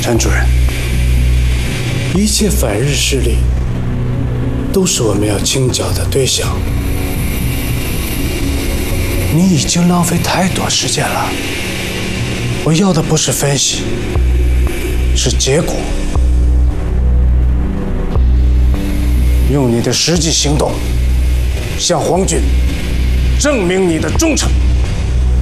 陈主任，一切反日势力都是我们要清剿的对象。你已经浪费太多时间了。我要的不是分析，是结果。用你的实际行动，向皇军证明你的忠诚。